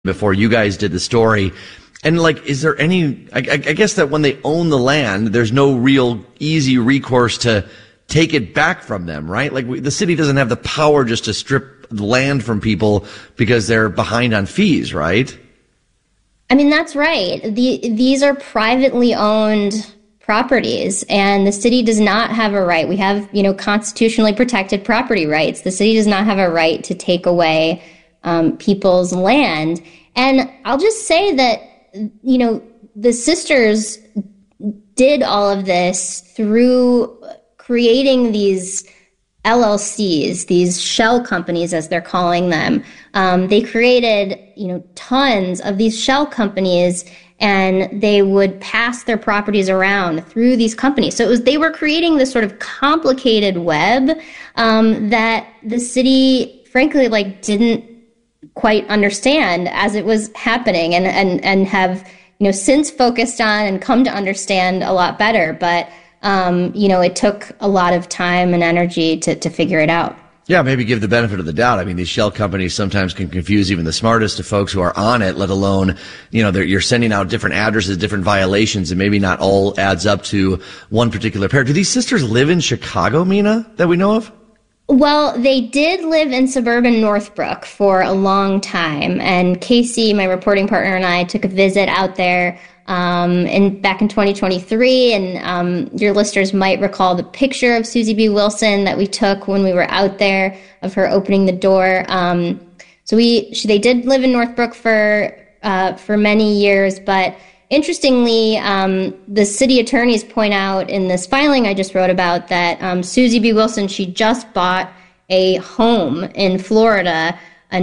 before you guys did the story. And like, is there any, I guess that when they own the land, there's no real easy recourse to take it back from them, right? Like the city doesn't have the power just to strip land from people because they're behind on fees, right? I mean, that's right. These are privately owned properties, and the city does not have a right. We have, constitutionally protected property rights. The city does not have a right to take away people's land. And I'll just say that, the sisters did all of this through creating these LLCs, these shell companies, as they're calling them. They created, tons of these shell companies, and they would pass their properties around through these companies. So they were creating this sort of complicated web that the city, frankly, didn't quite understand as it was happening, and have, since focused on and come to understand a lot better. But, it took a lot of time and energy to figure it out. Yeah, maybe give the benefit of the doubt. I mean, these shell companies sometimes can confuse even the smartest of folks who are on it, let alone, you're sending out different addresses, different violations, and maybe not all adds up to one particular pair. Do these sisters live in Chicago, Mina, that we know of? Well, they did live in suburban Northbrook for a long time. And Casey, my reporting partner, and I took a visit out there back in 2023, and your listeners might recall the picture of Susie B. Wilson that we took when we were out there of her opening the door. So they did live in Northbrook for many years, but interestingly, the city attorneys point out in this filing I just wrote about that Susie B. Wilson, she just bought a home in Florida, a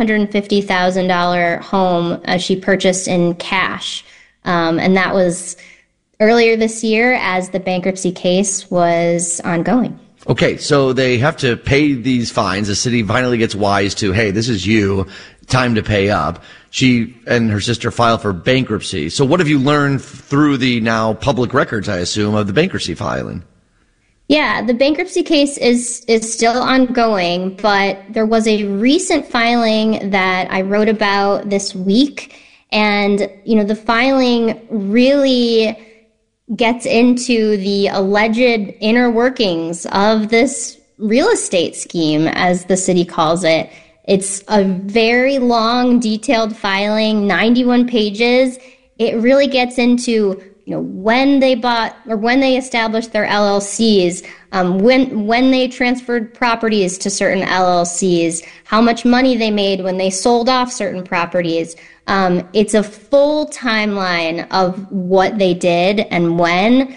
$950,000 home she purchased in cash. And that was earlier this year as the bankruptcy case was ongoing. Okay, so they have to pay these fines. The city finally gets wise to, hey, this is you, time to pay up. She and her sister file for bankruptcy. So what have you learned through the now public records, I assume, of the bankruptcy filing? Yeah, the bankruptcy case is still ongoing, but there was a recent filing that I wrote about this week. And, the filing really gets into the alleged inner workings of this real estate scheme, as the city calls it. It's a very long, detailed filing, 91 pages. It really gets into, when they bought or when they established their LLCs, when they transferred properties to certain LLCs, how much money they made when they sold off certain properties. It's a full timeline of what they did and when.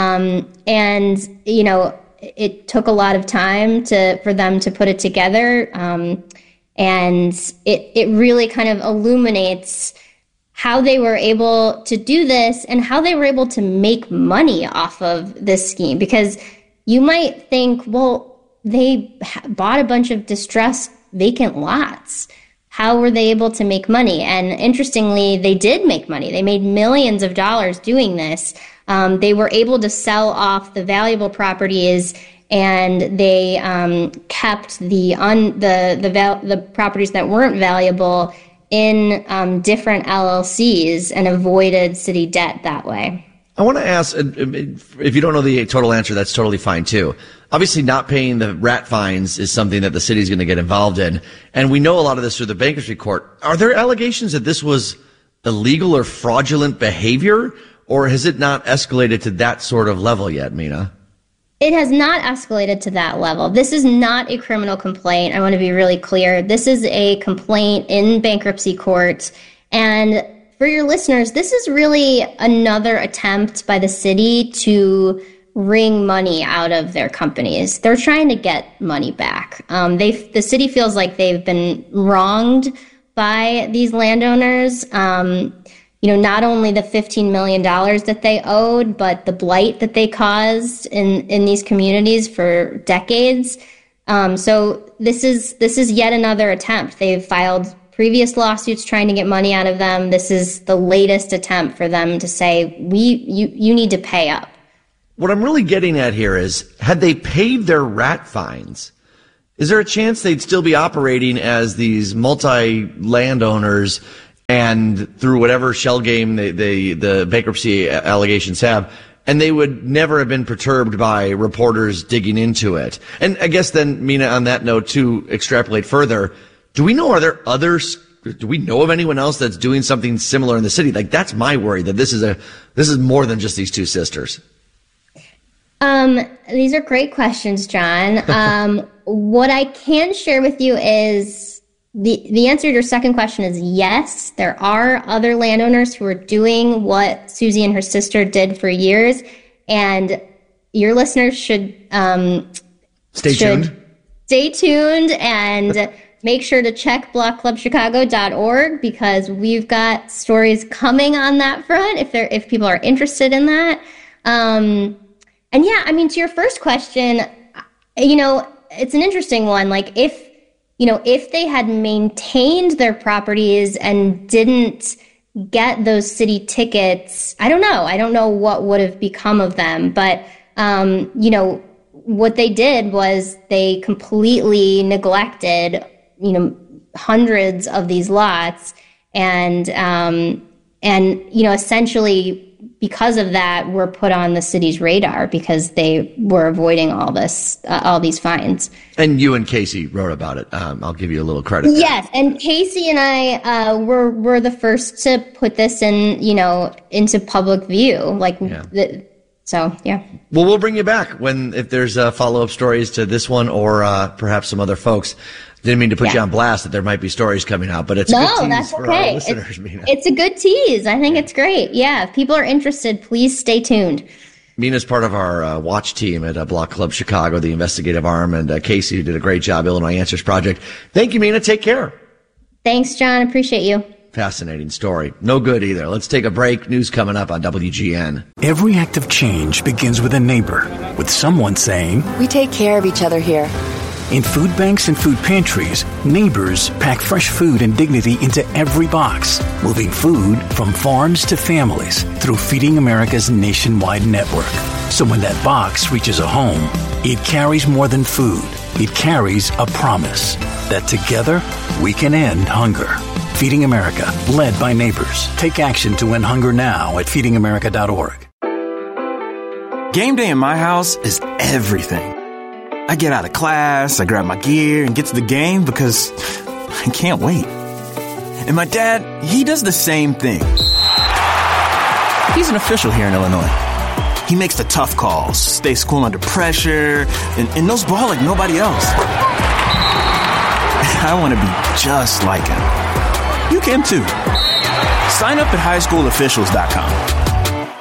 It took a lot of time for them to put it together. And it really kind of illuminates how they were able to do this and how they were able to make money off of this scheme. Because you might think, well, they bought a bunch of distressed vacant lots. How were they able to make money? And interestingly, they did make money. They made millions of dollars doing this. They were able to sell off the valuable properties, and they kept the properties that weren't valuable in different LLCs and avoided city debt that way. I want to ask, if you don't know the total answer, that's totally fine too. Obviously, not paying the rat fines is something that the city's going to get involved in. And we know a lot of this through the bankruptcy court. Are there allegations that this was illegal or fraudulent behavior, or has it not escalated to that sort of level yet, Mina? It has not escalated to that level. This is not a criminal complaint. I want to be really clear. This is a complaint in bankruptcy court. And for your listeners, this is really another attempt by the city to wring money out of their companies. They're trying to get money back. The city feels like they've been wronged by these landowners. Not only the $15 million that they owed, but the blight that they caused in these communities for decades. So this is yet another attempt. They've filed previous lawsuits trying to get money out of them. This is the latest attempt for them to say, you need to pay up. What I'm really getting at here is, had they paid their rat fines, is there a chance they'd still be operating as these multi-landowners and through whatever shell game the bankruptcy allegations have, and they would never have been perturbed by reporters digging into it. And I guess then, Mina, on that note, to extrapolate further, do we know of anyone else that's doing something similar in the city? Like, that's my worry, that this is more than just these two sisters. These are great questions, John. What I can share with you is the answer to your second question is yes. There are other landowners who are doing what Susie and her sister did for years, and your listeners should stay tuned and make sure to check blockclubchicago.org, because we've got stories coming on that front if people are interested in that. And yeah, I mean, to your first question, it's an interesting one. Like, if they had maintained their properties and didn't get those city tickets, I don't know. I don't know what would have become of them. But, what they did was they completely neglected, hundreds of these lots. And essentially, because of that, were put on the city's radar because they were avoiding all these fines. And you and Casey wrote about it. I'll give you a little credit there. Yes, and Casey and I were the first to put this into public view. Yeah. Well, we'll bring you back if there's follow-up stories to this one or perhaps some other folks. Didn't mean to put you on blast that there might be stories coming out, but it's a good tease that's for okay. our listeners, Mina. It's a good tease. I think it's great. Yeah, if people are interested, please stay tuned. Mina's part of our watch team at Block Club Chicago, the investigative arm, and Casey, who did a great job, Illinois Answers Project. Thank you, Mina. Take care. Thanks, John. Appreciate you. Fascinating story. No good either. Let's take a break. News coming up on WGN. Every act of change begins with a neighbor, with someone saying, "We take care of each other here." In food banks and food pantries, neighbors pack fresh food and dignity into every box, moving food from farms to families through Feeding America's nationwide network. So when that box reaches a home, it carries more than food. It carries a promise that together we can end hunger. Feeding America, led by neighbors. Take action to end hunger now at feedingamerica.org. Game day in my house is everything. I get out of class, I grab my gear and get to the game because I can't wait. And my dad, he does the same thing. He's an official here in Illinois. He makes the tough calls, stays cool under pressure, and knows ball like nobody else. I want to be just like him. You can too. Sign up at highschoolofficials.com.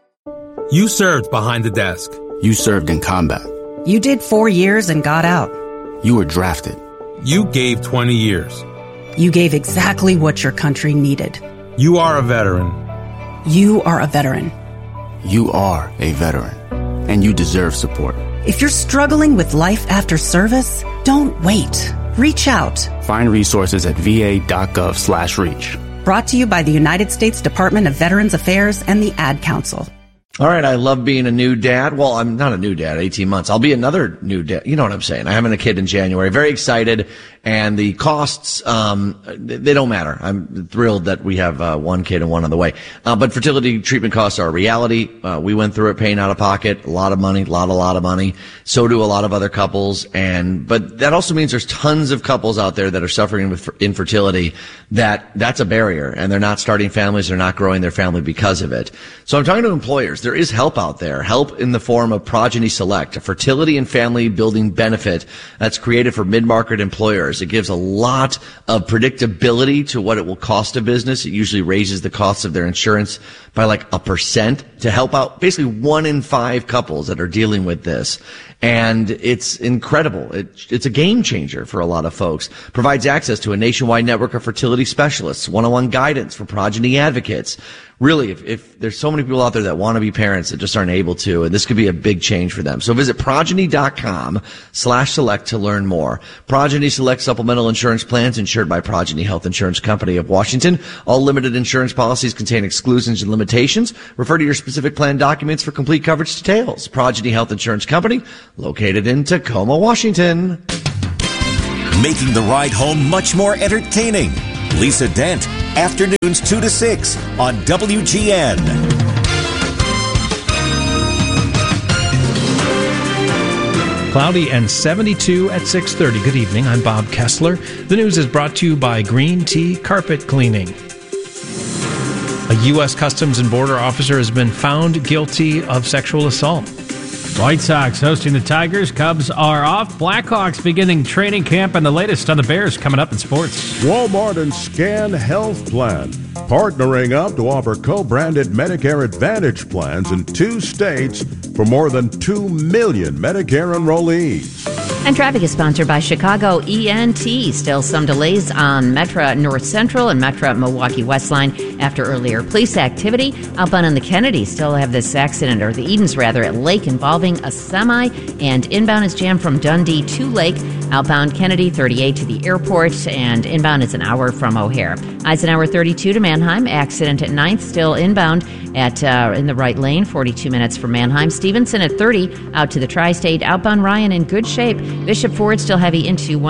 You served behind the desk. You served in combat. You did 4 years and got out. You were drafted. You gave 20 years. You gave exactly what your country needed. You are a veteran. You are a veteran. You are a veteran. And you deserve support. If you're struggling with life after service, don't wait. Reach out. Find resources at va.gov/reach. Brought to you by the United States Department of Veterans Affairs and the Ad Council. All right, I love being a new dad. Well, I'm not a new dad, 18 months. I'll be another new dad. You know what I'm saying? I'm having a kid in January. Very excited. And the costs, they don't matter. I'm thrilled that we have one kid and one on the way. But fertility treatment costs are a reality. We went through it paying out of pocket, a lot of money, a lot of money. So do a lot of other couples. But that also means there's tons of couples out there that are suffering with infertility that's a barrier, and they're not starting families. They're not growing their family because of it. So I'm talking to employers. There is help out there, help in the form of Progeny Select, a fertility and family building benefit that's created for mid-market employers. It gives a lot of predictability to what it will cost a business. It usually raises the cost of their insurance by like 1% to help out basically 1 in 5 couples that are dealing with this. And it's incredible. It's a game changer for a lot of folks. Provides access to a nationwide network of fertility specialists, one-on-one guidance for progeny advocates. Really, if there's so many people out there that want to be parents that just aren't able to, and this could be a big change for them. So visit progeny.com/select to learn more. Progeny Select supplemental insurance plans insured by Progeny Health Insurance Company of Washington. All limited insurance policies contain exclusions and limitations. Refer to your specific plan documents for complete coverage details. Progeny Health Insurance Company, located in Tacoma, Washington. Making the ride home much more entertaining. Lisa Dent Afternoons 2 to 6 on WGN. Cloudy and 72 at 6:30. Good evening. I'm Bob Kessler. The news is brought to you by Green Tea Carpet Cleaning. A U.S. Customs and Border officer has been found guilty of sexual assault. White Sox hosting the Tigers. Cubs are off. Blackhawks beginning training camp, and the latest on the Bears coming up in sports. Walmart and Scan Health Plan partnering up to offer co-branded Medicare Advantage plans in 2 states for more than 2 million Medicare enrollees. And traffic is sponsored by Chicago ENT. Still some delays on Metra North Central and Metra Milwaukee West Line after earlier police activity. Outbound on the Kennedy still have this accident, or the Edens rather, at Lake involving a semi, and inbound is jammed from Dundee to Lake. Outbound Kennedy 38 to the airport, and inbound is an hour from O'Hare. Eisenhower 32 to Manheim. Accident at 9th, still inbound at in the right lane, 42 minutes from Manheim. Stevenson at 30 out to the Tri-State. Outbound Ryan in good shape. Bishop Ford still heavy into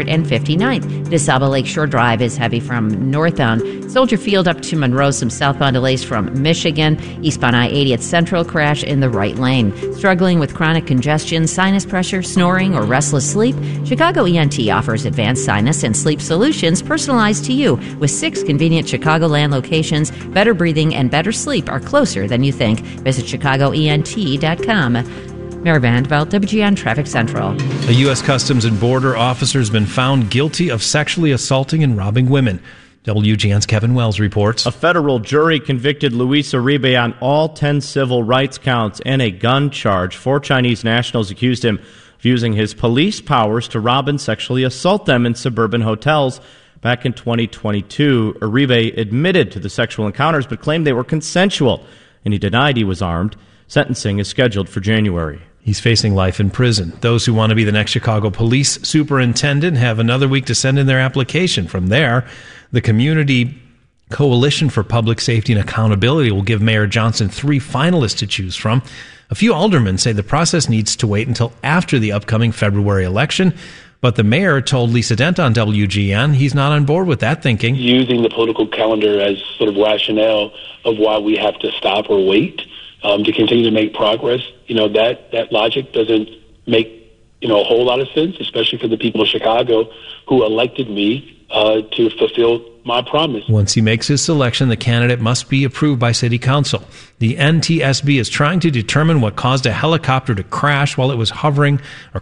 159th. DeSaba Lakeshore Drive is heavy from northbound. Soldier Field up to Monroe. Some southbound delays from Michigan. Eastbound I-80 at Central. Crash in the right lane. Struggling with chronic congestion, sinus pressure, snoring, or restless sleep? Chicago ENT offers advanced sinus and sleep solutions personalized to you. With 6 convenient Chicagoland locations, better breathing and better sleep are closer than you think. Visit ChicagoENT.com. Mary Vandeveld, WGN Traffic Central. A U.S. Customs and Border officer has been found guilty of sexually assaulting and robbing women. WGN's Kevin Wells reports. A federal jury convicted Luis Uribe on all 10 civil rights counts and a gun charge. 4 Chinese nationals accused him of using his police powers to rob and sexually assault them in suburban hotels. Back in 2022, Uribe admitted to the sexual encounters but claimed they were consensual, and he denied he was armed. Sentencing is scheduled for January. He's facing life in prison. Those who want to be the next Chicago police superintendent have another week to send in their application. From there, the Community Coalition for Public Safety and Accountability will give Mayor Johnson 3 finalists to choose from. A few aldermen say the process needs to wait until after the upcoming February election. But the mayor told Lisa Dent on WGN he's not on board with that thinking. Using the political calendar as sort of rationale of why we have to stop or wait to continue to make progress, that logic doesn't make, a whole lot of sense, especially for the people of Chicago who elected me to fulfill my promise. Once he makes his selection, the candidate must be approved by City Council. The NTSB is trying to determine what caused a helicopter to crash while it was covering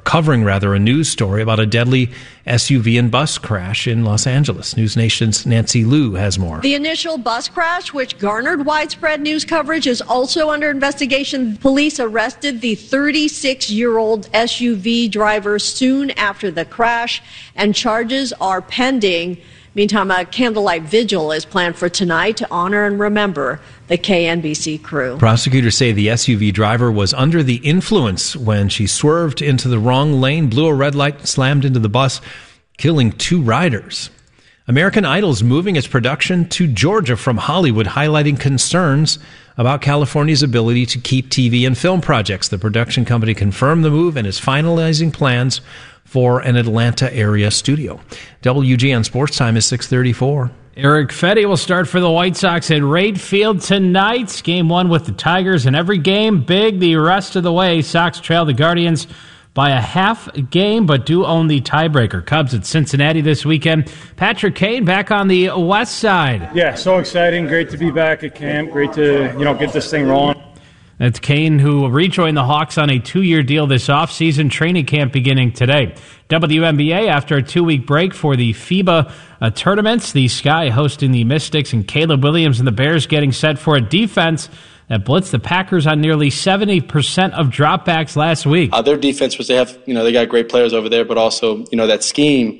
a news story about a deadly SUV and bus crash in Los Angeles. News Nation's Nancy Liu has more. The initial bus crash, which garnered widespread news coverage, is also under investigation. Police arrested the 36-year-old SUV driver soon after the crash, and charges are pending. Meantime, a candlelight vigil is planned for tonight to honor and remember the KNBC crew. Prosecutors say the SUV driver was under the influence when she swerved into the wrong lane, blew a red light, slammed into the bus, killing 2 riders. American Idol's moving its production to Georgia from Hollywood, highlighting concerns about California's ability to keep TV and film projects. The production company confirmed the move and is finalizing plans for an Atlanta area studio. WGN Sports Time is 6:34. Eric Fetty will start for the White Sox at Rate Field tonight. Game 1 with the Tigers, and every game big the rest of the way. Sox trail the Guardians by a half game, but do own the tiebreaker. Cubs at Cincinnati this weekend. Patrick Kane back on the west side. Yeah, so exciting. Great to be back at camp. Great to get this thing rolling. That's Kane, who will rejoin the Hawks on a 2-year deal this offseason. Training camp beginning today. WNBA, after a 2-week break for the FIBA tournaments, the Sky hosting the Mystics, and Caleb Williams and the Bears getting set for a defense that blitzed the Packers on nearly 70% of dropbacks last week. Their defense was they got great players over there, but also that scheme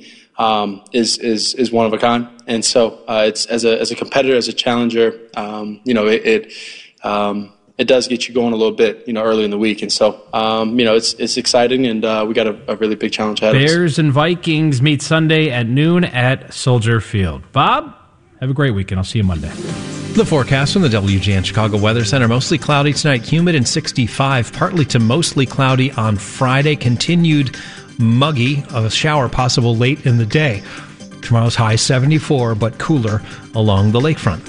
is one of a kind. And so it's as a competitor, as a challenger, it does get you going a little bit, early in the week. And so, it's exciting, and we got a really big challenge ahead of us. Bears and Vikings meet Sunday at noon at Soldier Field. Bob, have a great weekend. I'll see you Monday. The forecast from the WGN Chicago Weather Center. Mostly cloudy tonight, humid and 65. Partly to mostly cloudy on Friday. Continued muggy, a shower possible late in the day. Tomorrow's high 74, but cooler along the lakefront.